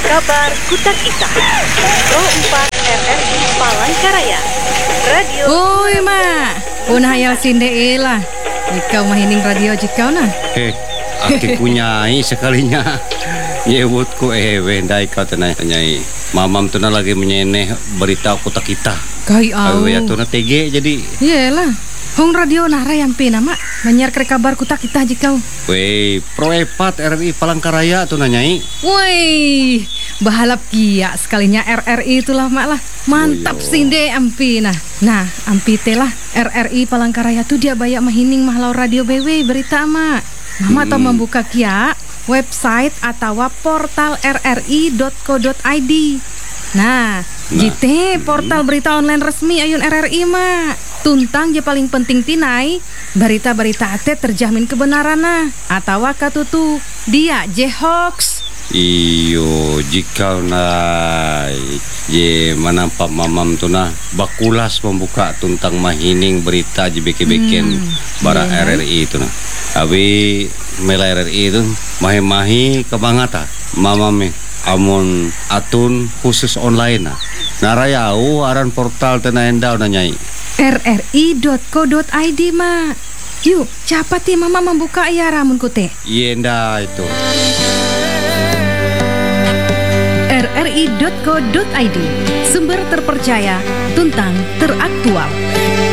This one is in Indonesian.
Kabar Kutak Ita Pro 4 RRI Palangkaraya Radio. Oi mak, punah hayal sinde lah. Ikau mahining radio jikau nah. Aki kunyai sekalinya. Yewutku wendai kau tenai. Mamam tu lagi menyeneh berita Kutak Ita. Kai au. Ya tu TG jadi. Yelah. Hong radio nara yang pina mak. Banyak ke kabar Kutak Ita jikau. Wei, Pro 4 RRI Palangkaraya tu nanyai. Woi, bahalap kia sekalinya RRI itulah mak lah. Mantap sinde ampi nah. Nah, ampi telah RRI Palangkaraya tu dia banyak mahining mahlau radio BW berita mak. Mama tau membuka kia website atau portal rri.co.id. Nah, jite portal berita online resmi ayun RRI mak. Tuntang je paling penting tinai berita-berita ate terjamin kebenaran nah atau katutu dia je hoax. Iyo jika je manampak mamam tu nah bakulas membuka tuntang mahining berita je beken bara RRI itu nah. Abi mela RRI itu mahi-mahi kebangata mamam amun atun khusus online nah. Narayau aran portal tena endau nanyai rri.co.id mak. Yuk, cepat ya mama membuka ya ramun kute. Yenda itu. rri.co.id, sumber terpercaya, tuntang teraktual.